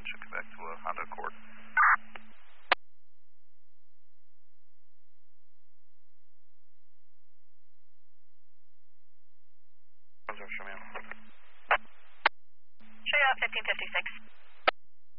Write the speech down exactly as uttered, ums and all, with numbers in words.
should come back to a Honda Accord. Show you out fifteen fifty-six.